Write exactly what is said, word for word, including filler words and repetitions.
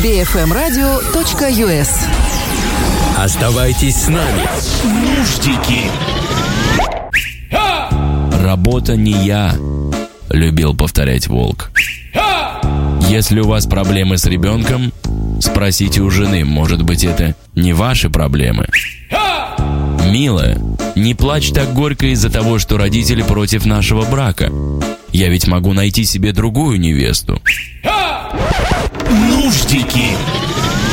би эф эм радио точка ю эс. Оставайтесь с нами. Нуждики. «Работа не я», — любил повторять Волк. Если у вас проблемы с ребенком, спросите у жены, может быть, это не ваши проблемы. «Милая, не плачь так горько из-за того, что родители против нашего брака. Я ведь могу найти себе другую невесту». Нуждики.